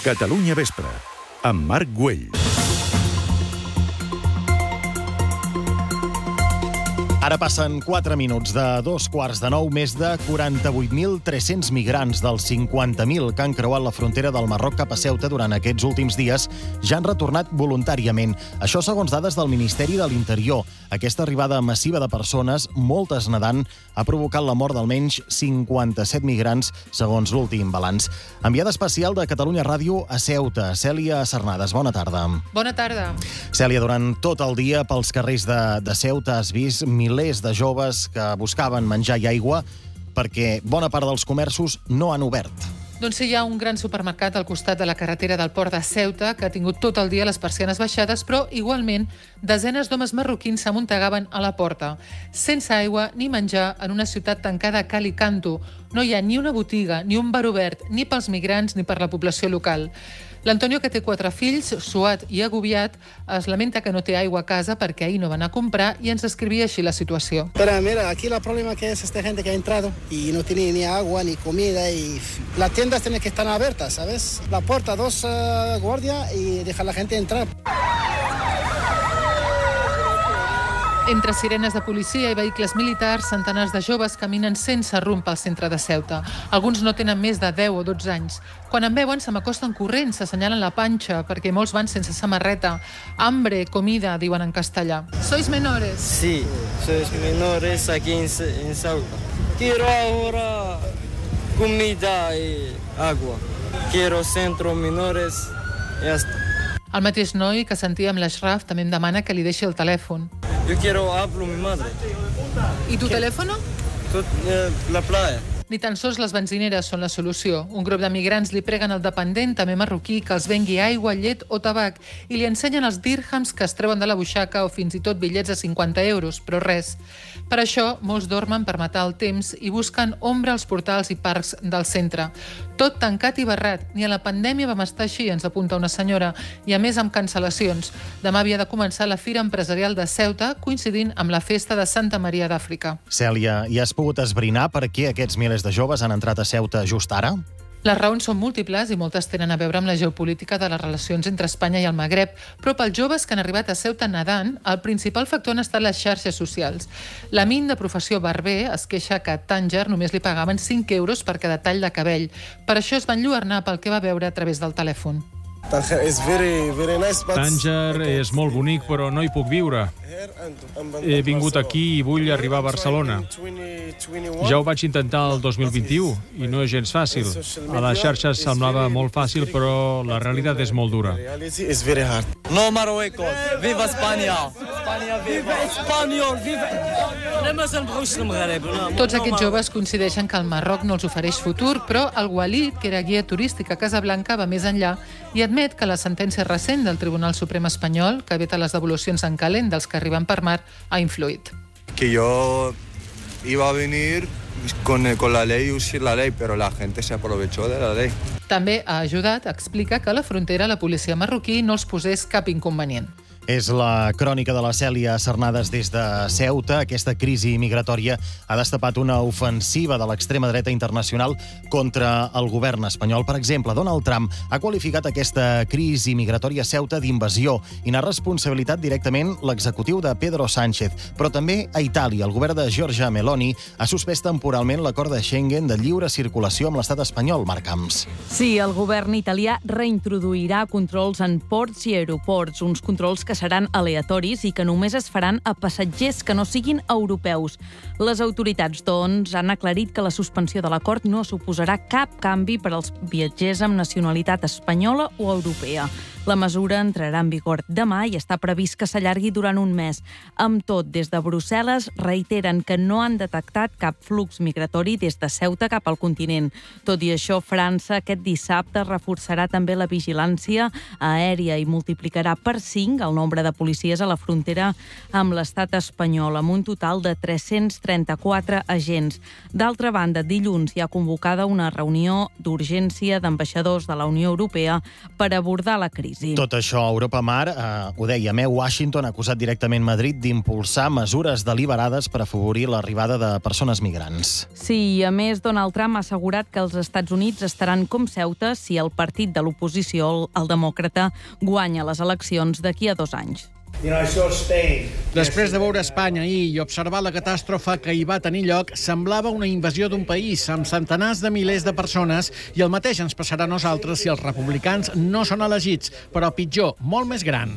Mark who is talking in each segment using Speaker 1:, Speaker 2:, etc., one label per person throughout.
Speaker 1: Catalunya Vespre, amb Marc Güell.
Speaker 2: Ara passen 4 minuts de 8:45. Més de 48.300 migrants dels 50.000 que han creuat la frontera del Marroc cap a Ceuta durant aquests últims dies ja han retornat voluntàriament. Això segons dades del Ministeri de l'Interior. Aquesta arribada massiva de persones, moltes nedant, ha provocat la mort d'almenys 57 migrants, segons l'últim balanç. Enviada especial de Catalunya Ràdio a Ceuta, Cèlia Sarnades. Bona tarda.
Speaker 3: Bona tarda.
Speaker 2: Cèlia, durant tot el dia pels carrers de Ceuta has vist milers de joves que buscaven menjar i aigua perquè bona part dels comerços no han obert.
Speaker 3: Doncs sí, hi ha un gran supermercat al costat de la carretera del port de Ceuta que ha tingut tot el dia les persianes baixades, però igualment desenes d'homes marroquins s'amuntegaven a la porta, sense aigua ni menjar en una ciutat tancada a cal i canto. No hi ha ni una botiga, ni un bar obert, ni pels migrants ni per la població local. L'Antonio, que té 4 fills, suat i agobiat, es lamenta que no té aigua a casa perquè ahir no van a comprar i ens escrivia així la situació.
Speaker 4: Pero mira, aquí el problema que es esta gente que ha entrado y no tiene ni agua ni comida y las tiendas tienen que estar abiertas, ¿sabes? La puerta, 2 guardias y dejar a la gente entrar.
Speaker 3: Entre sirenes de policia i vehicles militars, centenars de joves caminen sense rumb pel centre de Ceuta. Alguns no tenen més de 10 o 12 anys. Quan em veuen, se m'acosten corrents, s'assenyalen la panxa, perquè molts van sense samarreta. Hambre, comida, diuen en castellà. ¿Sois menores?
Speaker 5: Sí, sois menores aquí en Ceuta. Quiero ahora comida y agua. Quiero centro menores y hasta.
Speaker 3: El mateix noi que sentia amb l'Ashraf també em demana que li deixi el telèfon.
Speaker 5: Yo quiero hablar con mi madre.
Speaker 3: I tu telèfon?
Speaker 5: La playa.
Speaker 3: Ni tan sols les benzineres són la solució. Un grup de migrants li preguen al dependent, també marroquí, que els vengui aigua, llet o tabac i li ensenyen els dirhams que es treuen de la butxaca o fins i tot bitllets de 50 euros, però res. Per això, molts dormen per matar el temps i busquen ombra als portals i parcs del centre. Tot tancat i barrat. Ni a la pandèmia vam estar així, ens apunta una senyora, i a més amb cancel·lacions. Demà havia de començar la Fira Empresarial de Ceuta, coincidint amb la festa de Santa Maria d'Àfrica.
Speaker 2: Cèlia, i has pogut esbrinar per què aquests milers de joves han entrat a Ceuta just ara?
Speaker 3: Les raons són múltiples i moltes tenen a veure amb la geopolítica de les relacions entre Espanya i el Magreb, però pels joves que han arribat a Ceuta nedant, el principal factor han estat les xarxes socials. L'Amin, de professió barber, es queixa que a Tànger només li pagaven 5 euros per cada tall de cabell. Per això es van enlluernar pel que va veure a través del telèfon.
Speaker 6: Tànger és molt bonic, però no hi puc viure. He vingut aquí i vull arribar a Barcelona. Ja ho vaig intentar el 2021 i no és gens fàcil. A les xarxes semblava molt fàcil, però la realitat és molt dura.
Speaker 5: No Marruecos, viva Espanya! Viva Espanyol, viva!
Speaker 3: Tots aquests joves coincideixen que el Marroc no els ofereix futur, però el Walid, que era guia turístic a Casablanca, va més enllà i admet que la sentència recent del Tribunal Suprem espanyol, que veta les devolucions en calent dels que arriben per mar, ha influït.
Speaker 7: Que yo iba a venir con la ley y usar la ley, pero la gente se aprovechó de la ley.
Speaker 3: També ha ajudat, explica, que a la frontera la policia marroquí no els posés cap inconvenient.
Speaker 2: És la crònica de la Cèlia Sarnades des de Ceuta. Aquesta crisi migratòria ha destapat una ofensiva de l'extrema dreta internacional contra el govern espanyol. Per exemple, Donald Trump ha qualificat aquesta crisi migratòria a Ceuta d'invasió i n'ha responsabilitat directament l'executiu de Pedro Sánchez. Però també a Itàlia. El govern de Giorgia Meloni ha suspès temporalment l'acord de Schengen de lliure circulació amb l'estat espanyol, Marc Camps.
Speaker 8: Sí, el govern italià reintroduirà controls en ports i aeroports, uns controls que seran aleatoris i que només es faran a passatgers que no siguin europeus. Les autoritats, doncs, han aclarit que la suspensió de l'acord no suposarà cap canvi per als viatgers amb nacionalitat espanyola o europea. La mesura entrarà en vigor demà i està previst que s'allargui durant un mes. Amb tot, des de Brussel·les reiteren que no han detectat cap flux migratori des de Ceuta cap al continent. Tot i això, França aquest dissabte reforçarà també la vigilància aèria i multiplicarà per 5 el nombre de policies a la frontera amb l'estat espanyol, amb un total de 334 agents. D'altra banda, dilluns hi ha convocada una reunió d'urgència d'ambaixadors de la Unió Europea per abordar la crisi. crisi.
Speaker 2: Tot això a Europa Mar, ho dèiem, Washington ha acusat directament Madrid d'impulsar mesures deliberades per afavorir l'arribada de persones migrants.
Speaker 8: Sí, a més, Donald Trump ha assegurat que els Estats Units estaran com Ceuta si el partit de l'oposició, el demòcrata, guanya les eleccions d'aquí a 2 anys.
Speaker 9: Després de veure Espanya ahir i observar la catàstrofe que hi va tenir lloc, semblava una invasió d'un país amb centenars de milers de persones, i el mateix ens passarà a nosaltres si els republicans no són elegits, però pitjor, molt més gran.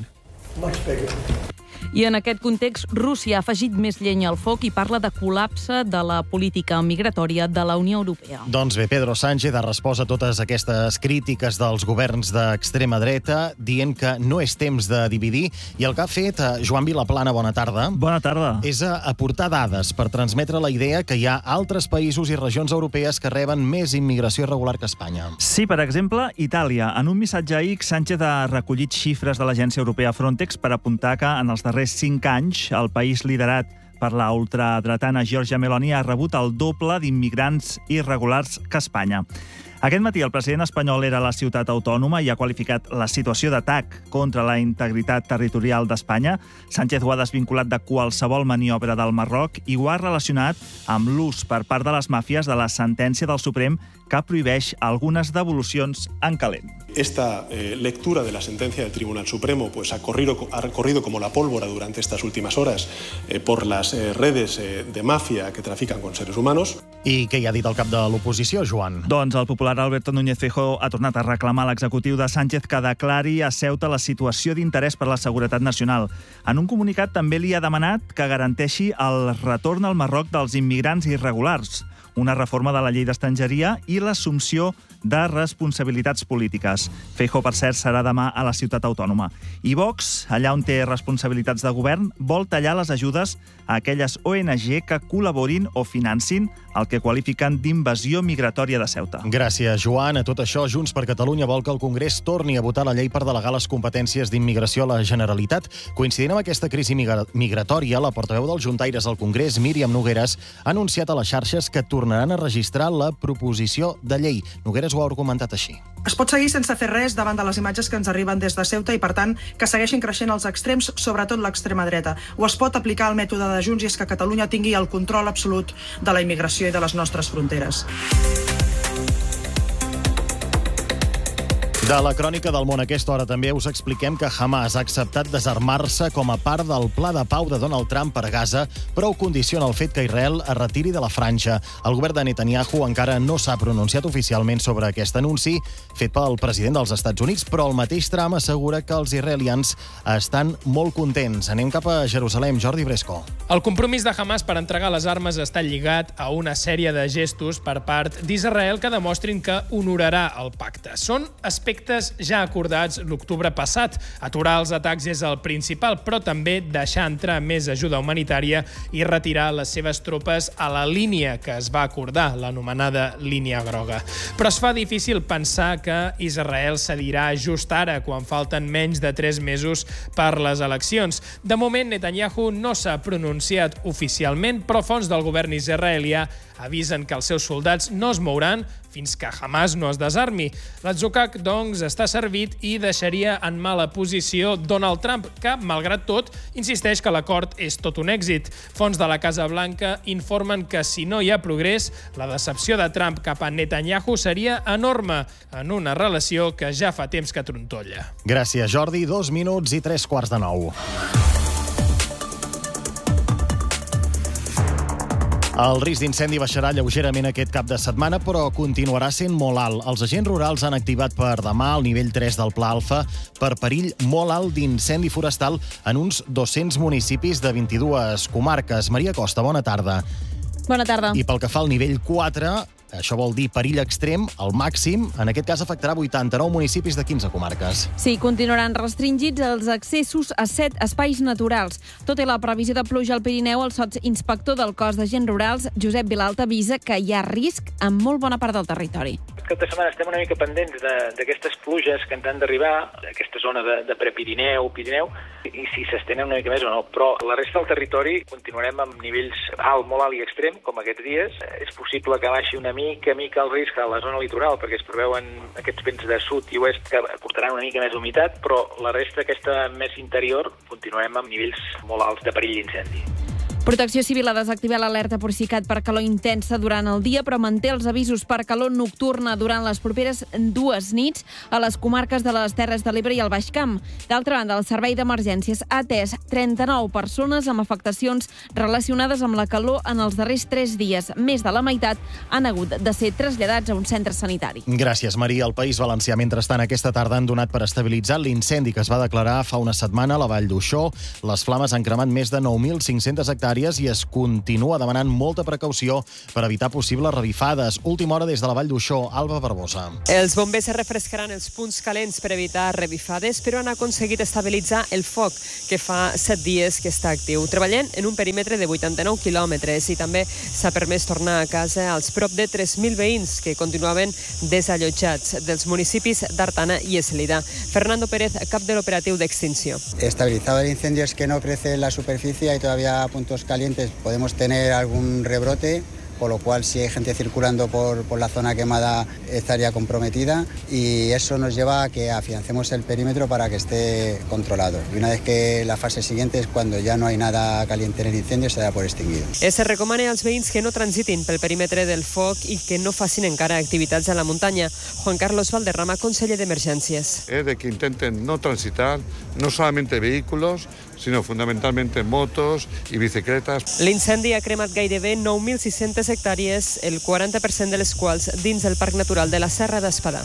Speaker 8: I en aquest context, Rússia ha afegit més llenya al foc i parla de col·lapse de la política migratòria de la Unió Europea.
Speaker 2: Doncs bé, Pedro Sánchez ha respost a totes aquestes crítiques dels governs d'extrema dreta, dient que no és temps de dividir, i el que ha fet Joan Vilaplana, bona tarda.
Speaker 10: Bona tarda.
Speaker 2: És aportar dades per transmetre la idea que hi ha altres països i regions europees que reben més immigració irregular que Espanya.
Speaker 10: Sí, per exemple, Itàlia. En un missatge X, Sánchez ha recollit xifres de l'agència europea Frontex per apuntar que en els darrers 5 anys el país liderat per la ultradretana Giorgia Meloni ha rebut el doble d'immigrants irregulars que Espanya. Aquest matí el president espanyol era a la ciutat autònoma i ha qualificat la situació d'atac contra la integritat territorial d'Espanya. Sánchez ho ha desvinculat de qualsevol maniobra del Marroc i ho ha relacionat amb l'ús per part de les màfies de la sentència del Suprem que prohibeix algunes devolucions en calent.
Speaker 11: Esta lectura de la sentencia del Tribunal Supremo ha corrido como la pólvora durante estas últimas horas por las redes de mafia que trafican con seres humanos.
Speaker 2: I què hi ha dit el cap de l'oposició, Joan?
Speaker 10: Doncs el popular Alberto Núñez Feijóo ha tornat a reclamar a l'executiu de Sánchez que declari a Ceuta la situació d'interès per la seguretat nacional. En un comunicat també li ha demanat que garanteixi el retorn al Marroc dels immigrants irregulars, una reforma de la llei d'estrangeria i l'assumpció de responsabilitats polítiques. Feijóo, per cert, serà demà a la ciutat autònoma. I Vox, allà on té responsabilitats de govern, vol tallar les ajudes a aquelles ONG que col·laborin o financin el que qualifiquen d'invasió migratòria de Ceuta.
Speaker 2: Gràcies, Joan. A tot això, Junts per Catalunya vol que el Congrés torni a votar la llei per delegar les competències d'immigració a la Generalitat. Coincidint amb aquesta crisi migratòria, la portaveu dels juntaires al Congrés, Míriam Nogueras, ha anunciat a les xarxes que tornaran a registrar la proposició de llei. Nogueras ho ha argumentat així.
Speaker 12: Es pot seguir sense fer res davant de les imatges que ens arriben des de Ceuta i, per tant, que segueixin creixent els extrems, sobretot l'extrema dreta. O es pot aplicar el mètode de Junts i és que Catalunya tingui el control absolut de la immigració i de les nostres fronteres.
Speaker 2: De la crònica del món a aquesta hora també us expliquem que Hamas ha acceptat desarmar-se com a part del pla de pau de Donald Trump per Gaza, però ho condiciona el fet que Israel es retiri de la franja. El govern de Netanyahu encara no s'ha pronunciat oficialment sobre aquest anunci fet pel president dels Estats Units, però el mateix Trump assegura que els israelians estan molt contents. Anem cap a Jerusalem. Jordi Bresco.
Speaker 13: El compromís de Hamas per entregar les armes està lligat a una sèrie de gestos per part d'Israel que demostrin que honorarà el pacte. Són aspectes ja acordats l'octubre passat. Aturar els atacs és el principal, però també deixar entrar més ajuda humanitària i retirar les seves tropes a la línia que es va acordar, l'anomenada línia groga. Però es fa difícil pensar que Israel cedirà just ara, quan falten menys de 3 mesos per les eleccions. De moment, Netanyahu no s'ha pronunciat oficialment, però fonts del govern israelià avisen que els seus soldats no es mouran fins que Hamas no es desarmi. L'atzucac, doncs, està servit i deixaria en mala posició Donald Trump, que, malgrat tot, insisteix que l'acord és tot un èxit. Fonts de la Casa Blanca informen que si no hi ha progrés, la decepció de Trump cap a Netanyahu seria enorme en una relació que ja fa temps que trontolla.
Speaker 2: Gràcies, Jordi. 2 minuts i 3:45. El risc d'incendi baixarà lleugerament aquest cap de setmana, però continuarà sent molt alt. Els agents rurals han activat per demà el nivell 3 del Pla Alfa per perill molt alt d'incendi forestal en uns 200 municipis de 22 comarques. Maria Costa, bona tarda.
Speaker 14: Bona tarda.
Speaker 2: I pel que fa al nivell 4, això vol dir perill extrem, el màxim, en aquest cas afectarà 89 municipis de 15 comarques.
Speaker 14: Sí, continuaran restringits els accessos a 7 espais naturals. Tot i la previsió de pluja al Pirineu, el sotsinspector del Cos d'Agents Rurals, Josep Vilalta, avisa que hi ha risc en molt bona part del territori.
Speaker 15: cap de setmana estem una mica pendents d'aquestes pluges que ens han d'arribar, d'aquesta zona de Prepirineu, Pirineu, i si s'estenen una mica més o no. Però la resta del territori continuarem amb nivells molt alt i extrem, com aquests dies. És possible que baixi una mica el risc a la zona litoral, perquè es preveuen aquests vents de sud i oest que aportaran una mica més humitat, però la resta, aquesta més interior, continuarem amb nivells molt alts de perill d'incendi.
Speaker 14: Protecció Civil ha desactivat l'alerta Procicat per calor intensa durant el dia, però manté els avisos per calor nocturna durant les properes 2 nits a les comarques de les Terres de l'Ebre i el Baix Camp. D'altra banda, el Servei d'Emergències ha atès 39 persones amb afectacions relacionades amb la calor en els darrers 3 dies. Més de la meitat han hagut de ser traslladats a un centre sanitari.
Speaker 2: Gràcies, Maria. Al País Valencià, mentrestant, aquesta tarda han donat per estabilitzar l'incendi que es va declarar fa una setmana a la Vall d'Uixó. Les flames han cremat més de 9.500 hectàrees i es continua demanant molta precaució per evitar possibles revifades. Última hora des de la Vall d'Uixó, Alba Barbosa.
Speaker 16: Els bombers refrescaran els punts calents per evitar revifades, però han aconseguit estabilitzar el foc, que fa 7 dies que està actiu. Treballant en un perímetre de 89 quilòmetres i també s'ha permès tornar a casa als prop de 3.000 veïns que continuaven desallotjats dels municipis d'Artana i Eslida. Fernando Pérez, cap de l'operatiu d'extinció.
Speaker 17: Estabilizado el incendio es que no crece la superficie, hay todavía puntos calientes, podemos tener algún rebrote, por lo cual si hay gente circulando por la zona quemada estaría comprometida y eso nos lleva a que afiancemos el perímetro para que esté controlado. Y una vez que la fase siguiente es cuando ya no hay nada caliente en el incendio, se da por extinguido.
Speaker 16: Se recomana als veïns que no transitin pel perímetre del foc i que no facin encara activitats a la muntanya. Juan Carlos Valderrama, conseller d'Emergències.
Speaker 18: De que intenten no transitar, no solamente vehículos, sino fundamentalmente motos y bicicletas.
Speaker 16: L'incendi ha cremat gairebé 9.600 hectàrees, el 40% de les quals dins el Parc Natural de la Serra d'Espadà.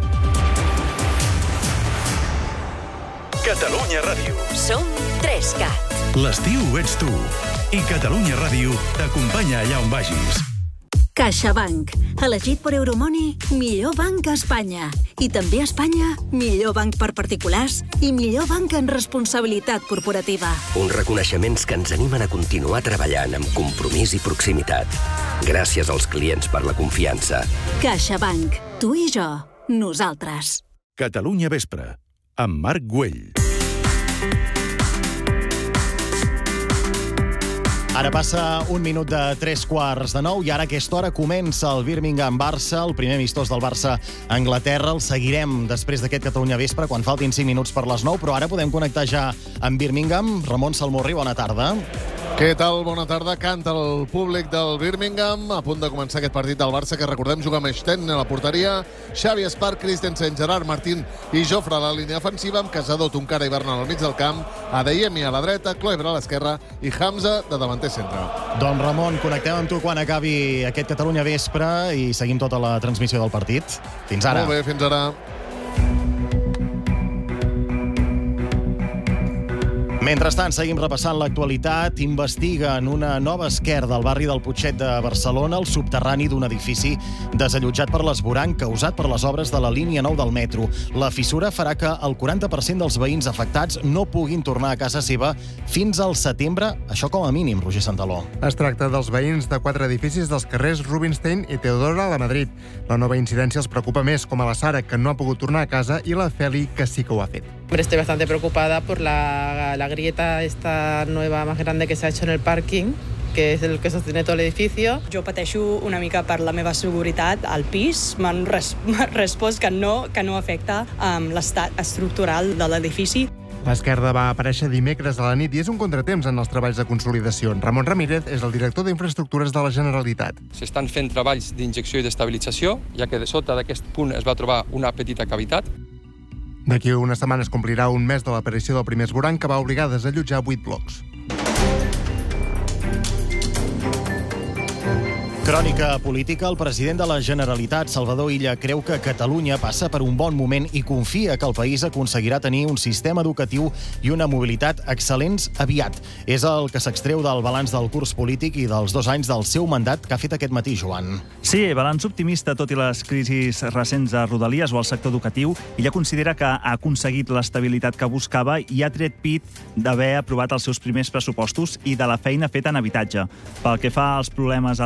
Speaker 1: Catalunya Ràdio.
Speaker 19: Som 3CAT.
Speaker 1: L'estiu ets tu. I Catalunya Ràdio t'acompanya allà on vagis.
Speaker 19: CaixaBank, elegit per Euromoney, millor banc a Espanya. I també a Espanya, millor banc per particulars i millor banc en responsabilitat corporativa.
Speaker 20: Uns reconeixements que ens animen a continuar treballant amb compromís i proximitat. Gràcies als clients per la confiança.
Speaker 19: CaixaBank, tu i jo, nosaltres.
Speaker 1: Catalunya Vespre, amb Marc Güell.
Speaker 2: Ara passa 1 minut de 8:45 i ara a aquesta hora comença el Birmingham-Barça, el primer amistós del Barça a Anglaterra. El seguirem després d'aquest Catalunya Vespre, quan faltin 5 minuts per les 9, però ara podem connectar ja amb Birmingham. Ramon Salmorri, bona tarda.
Speaker 21: Què tal? Bona tarda. Canta el públic del Birmingham. A punt de començar aquest partit del Barça, que recordem juga amb Stein a la porteria, Xavi Espar, Christensen, Gerard Martín i Jofre a la línia ofensiva, amb Casador, Tonkara i Bernal al mig del camp, Adeyemi a la dreta, Kluivert a l'esquerra i Hamza de davanter centre.
Speaker 2: Doncs Ramon, connectem amb tu quan acabi aquest Catalunya Vespre i seguim tota la transmissió del partit. Fins ara.
Speaker 21: Molt bé, fins ara.
Speaker 2: Mentrestant, seguim repassant l'actualitat. Investiguen una nova esquer del barri del Putxet de Barcelona, el subterrani d'un edifici desallotjat per l'esvoranc causat per les obres de la línia 9 del metro. La fissura farà que el 40% dels veïns afectats no puguin tornar a casa seva fins al setembre, això com a mínim, Roger Santaló.
Speaker 22: Es tracta dels veïns de 4 edificis dels carrers Rubinstein i Teodora de Madrid. La nova incidència els preocupa més, com a la Sara, que no ha pogut tornar a casa, i la Feli, que sí que ho ha fet.
Speaker 23: Estoy bastante preocupada por la grieta esta nueva más grande que se ha hecho en el parking, que és el que sostiene tot l'edifici.
Speaker 24: Jo pateixo una mica per la meva seguretat al pis. M'han respost que no afecta l'estat estructural de l'edifici.
Speaker 22: L'esquerda va aparèixer dimecres a la nit i és un contratemps en els treballs de consolidació. Ramon Ramírez és el director d'Infraestructures de la Generalitat.
Speaker 25: S'estan fent treballs d'injecció i d'estabilització, ja que de sota d'aquest punt es va trobar una petita cavitat.
Speaker 22: D'aquí a unes setmanes complirà un mes de l'aparició del primer esvoranc que va obligar a desallotjar 8 blocs.
Speaker 2: Crònica política. El president de la Generalitat, Salvador Illa, creu que Catalunya passa per un bon moment i confia que el país aconseguirà tenir un sistema educatiu i una mobilitat excel·lents aviat. És el que s'extreu del balanç del curs polític i dels 2 anys del seu mandat que ha fet aquest matí, Joan.
Speaker 10: Sí, balanç optimista, tot i les crisis recents a Rodalies o al sector educatiu. Illa considera que ha aconseguit l'estabilitat que buscava i ha tret pit d'haver aprovat els seus primers pressupostos i de la feina feta en habitatge. Pel que fa als problemes a l'educació i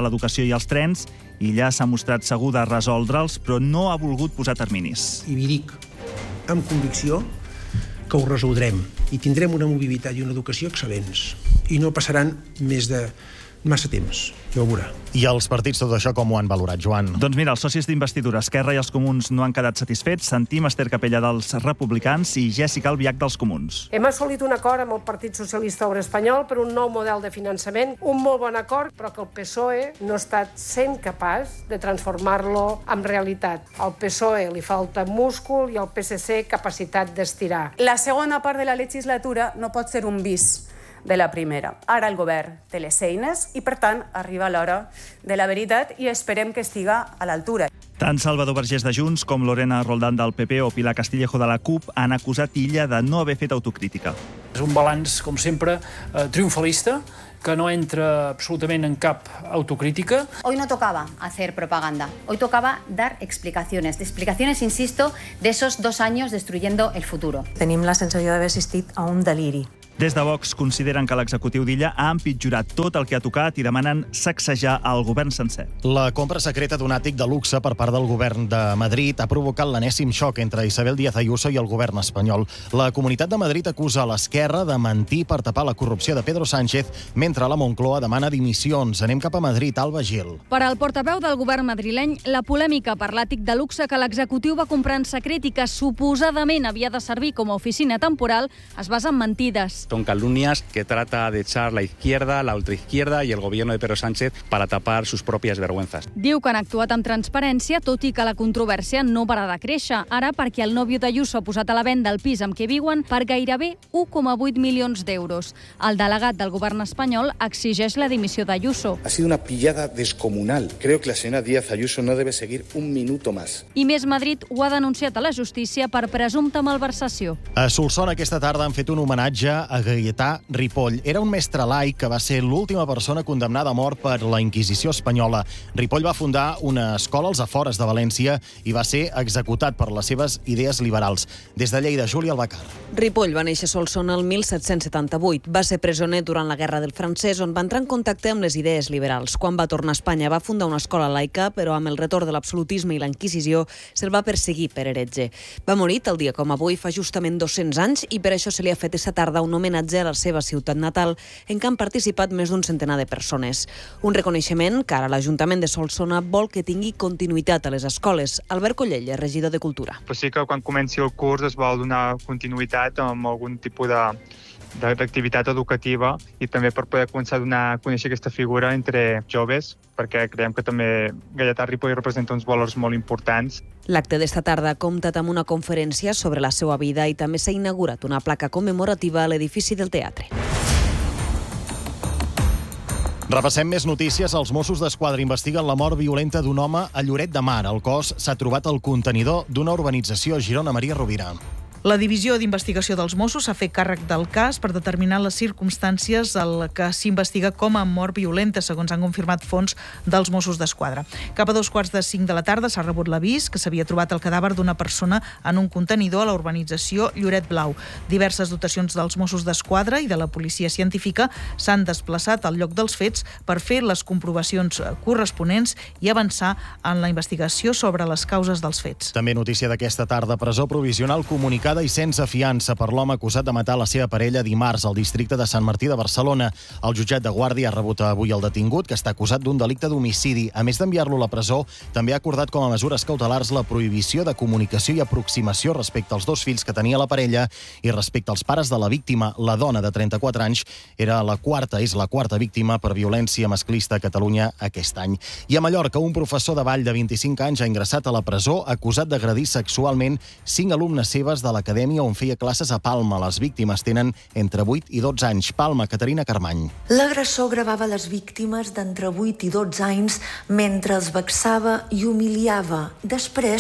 Speaker 10: i els trens, Illa s'ha mostrat segur de resoldre'ls, però no ha volgut posar terminis.
Speaker 3: I vi dic amb convicció que ho resoldrem i tindrem una mobilitat i una educació excel·lents i no passaran més de massa temps, ja ho veurà.
Speaker 2: I els partits tot això com ho han valorat, Joan?
Speaker 10: Doncs mira, els socis d'investidura Esquerra i els Comuns no han quedat satisfets. Sentim Esther Capella dels Republicans i Jèssica Albiach dels Comuns.
Speaker 4: Hem assolit un acord amb el Partit Socialista Obrer Espanyol per un nou model de finançament, un molt bon acord, però que el PSOE no ha estat sent capaç de transformar-lo en realitat. Al PSOE li falta múscul i al PSC capacitat d'estirar.
Speaker 5: La segona part de la legislatura no pot ser un bis de la primera. Ara el govern té les eines i, per tant, arriba l'hora de la veritat i esperem que estiga a l'altura.
Speaker 10: Tant Salvador Vergés de Junts com Lorena Roldán del PP o Pilar Castillejo de la CUP han acusat Illa de no haver fet autocrítica.
Speaker 6: És un balanç, com sempre, triomfalista, que no entra absolutament en cap autocrítica.
Speaker 7: Hoy no tocaba hacer propaganda, hoy tocaba dar explicaciones, insisto, de esos 2 años destruyendo el futuro.
Speaker 26: Tenim la sensació d'haver assistit a un deliri.
Speaker 10: Des de Vox consideren que l'executiu d'Illa ha empitjorat tot el que ha tocat i demanen sacsejar el govern sencer.
Speaker 2: La compra secreta d'un àtic de luxe per part del govern de Madrid ha provocat l'enèsim xoc entre Isabel Díaz Ayuso i el govern espanyol. La Comunitat de Madrid acusa l'Esquerra de mentir per tapar la corrupció de Pedro Sánchez, mentre la Moncloa demana dimissions. Anem cap a Madrid, Alba Gil.
Speaker 27: Per al portaveu del govern madrileny, la polèmica per l'àtic de luxe que l'executiu va comprar en secret i que suposadament havia de servir com a oficina temporal es basa en mentides.
Speaker 28: Son calumnias que trata de echar la izquierda, la ultraizquierda y el gobierno de Pedro Sánchez para tapar sus propias vergüenzas.
Speaker 27: Diu que han actuat amb transparència, tot i que la controvèrsia no para de créixer. Ara, perquè el nòvio d'Ayuso ha posat a la venda el pis amb què viuen per gairebé 1,8 milions d'euros. El delegat del govern espanyol exigeix la dimissió d'Ayuso.
Speaker 29: Ha sido una pillada descomunal. Creo que la señora Díaz Ayuso no debe seguir un minuto más.
Speaker 27: I Més Madrid ho ha denunciat a la justícia per presumpta malversació.
Speaker 2: A Solsona aquesta tarda han fet un homenatge a Gaietà Ripoll. Era un mestre laic que va ser l'última persona condemnada a mort per la Inquisició espanyola. Ripoll va fundar una escola als afores de València i va ser executat per les seves idees liberals. Des de Lleida, Júlia Albacar.
Speaker 30: Ripoll va néixer a Solsona el 1778. Va ser presoner durant la Guerra del Francès, on va entrar en contacte amb les idees liberals. Quan va tornar a Espanya va fundar una escola laica, però amb el retorn de l'absolutisme i la Inquisició se'l va perseguir per heretge. Va morir tal dia com avui fa justament 200 anys i per això se li ha fet aquesta tarda un homenatge a la seva ciutat natal, en què han participat més d'un centenar de persones. Un reconeixement que ara l'Ajuntament de Solsona vol que tingui continuïtat a les escoles. Albert Collell, regidor de Cultura.
Speaker 31: Però sí que quan comenci el curs es vol donar continuïtat amb algun tipus d'activitat educativa i també per poder començar a donar a conèixer aquesta figura entre joves, perquè creiem que també Gaietà Ripoll representa uns valors molt importants.
Speaker 30: L'acte d'esta tarda ha comptat amb una conferència sobre la seva vida i també s'ha inaugurat una placa commemorativa a l'edifici del teatre.
Speaker 2: Repassem més notícies. Els Mossos d'Esquadra investiguen la mort violenta d'un home a Lloret de Mar. El cos s'ha trobat al contenidor d'una urbanització a Girona. Maria Rovira.
Speaker 32: La Divisió d'Investigació dels Mossos s'ha fet càrrec del cas per determinar les circumstàncies al que s'investiga com a mort violenta, segons han confirmat fonts dels Mossos d'Esquadra. Cap a 4:45 de la tarda s'ha rebut l'avís que s'havia trobat el cadàver d'una persona en un contenidor a la urbanització Lloret Blau. Diverses dotacions dels Mossos d'Esquadra i de la policia científica s'han desplaçat al lloc dels fets per fer les comprovacions corresponents i avançar en la investigació sobre les causes dels fets.
Speaker 2: També notícia d'aquesta tarda, presó provisional comunicada i sense fiança per l'home acusat de matar la seva parella dimarts al districte de Sant Martí de Barcelona. El jutjat de Guàrdia ha rebut avui el detingut, que està acusat d'un delicte d'homicidi. A més d'enviar-lo a la presó, també ha acordat com a mesures cautelars la prohibició de comunicació i aproximació respecte als 2 fills que tenia la parella i respecte als pares de la víctima. La dona de 34 anys és la quarta víctima per violència masclista a Catalunya aquest any. I a Mallorca, un professor de ball de 25 anys ha ingressat a la presó acusat d'agredir sexualment 5 alumnes seves de l'acadèmia on feia classes a Palma. Les víctimes tenen entre 8 i 12 anys. Palma, Caterina Carmany.
Speaker 33: L'agressor gravava les víctimes d'entre 8 i 12 anys mentre els vexava i humiliava. Després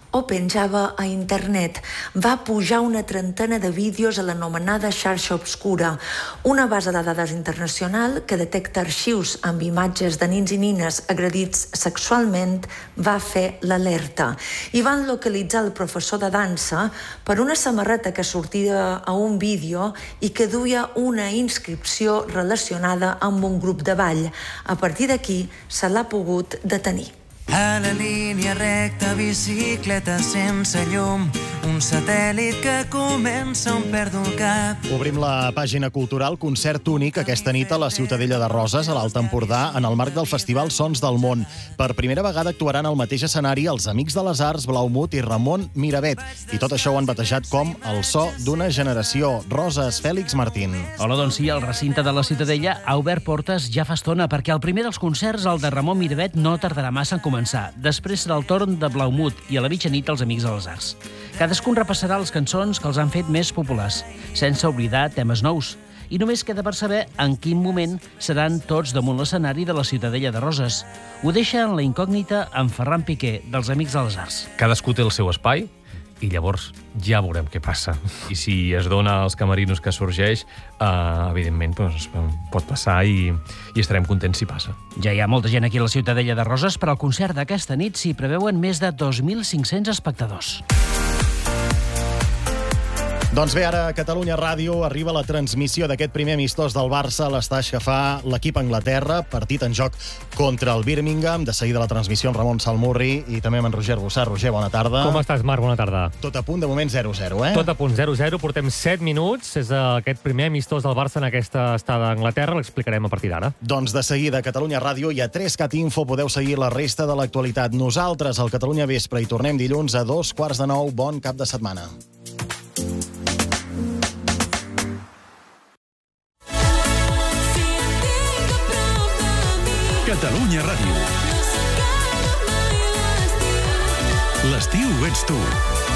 Speaker 33: o penjava a internet. Va pujar una trentena de vídeos a l'anomenada xarxa obscura, una base de dades internacional que detecta arxius amb imatges de nins i nines agredits sexualment, va fer l'alerta. I van localitzar el professor de dansa per una samarreta que sortia a un vídeo i que duia una inscripció relacionada amb un grup de ball. A partir d'aquí se l'ha pogut detenir.
Speaker 1: A la línia recta, bicicleta sense llum, un satèl·lit que comença on perdo el cap.
Speaker 2: Obrim la pàgina cultural, concert únic aquesta nit a la Ciutadella de Roses, a l'Alt Empordà, en el marc del Festival Sons del Món. Per primera vegada actuaran al mateix escenari els Amics de les Arts, Blaumut i Ramon Miravet. I tot això ho han batejat com el so d'una generació. Roses, Fèlix Martín.
Speaker 8: Hola, doncs sí, el recinte de la Ciutadella ha obert portes ja fa estona, perquè el primer dels concerts, el de Ramon Miravet, no tardarà massa en començar. Després serà el torn de Blaumut i a la mitjanit els Amics de les Arts. Cadascun repassarà les cançons que els han fet més populars, sense oblidar temes nous. I només queda per saber en quin moment seran tots damunt l'escenari de la Ciutadella de Roses. Ho deixa en la incògnita en Ferran Piqué, dels Amics de les Arts.
Speaker 9: Cadascú té el seu espai i llavors ja veurem què passa. I si es dona als camerinos que sorgeix, evidentment pot passar i estarem contents si passa.
Speaker 8: Ja hi ha molta gent aquí a la Ciutadella de Roses per al concert d'aquesta nit. S'hi preveuen més de 2.500 espectadors.
Speaker 2: Doncs bé, ara a Catalunya Ràdio arriba la transmissió d'aquest primer amistós del Barça a l'estaix que fa l'equip a Anglaterra, partit en joc contra el Birmingham. De seguida la transmissió amb Ramon Salmurri i també amb en Roger Bossà. Roger, bona tarda.
Speaker 11: Com estàs, Marc? Bona tarda.
Speaker 2: Tot a punt, de moment 0-0, eh?
Speaker 11: Tot a punt, 0-0. Portem 7 minuts. És aquest primer amistós del Barça en aquesta estada a Anglaterra. L'explicarem a partir d'ara.
Speaker 2: Doncs de seguida a Catalunya Ràdio i a 3cat Info podeu seguir la resta de l'actualitat. Nosaltres, al Catalunya Vespre, hi tornem dilluns a 8:45. Bon cap de setmana.
Speaker 12: Catalunya Ràdio. L'estiu ets tu.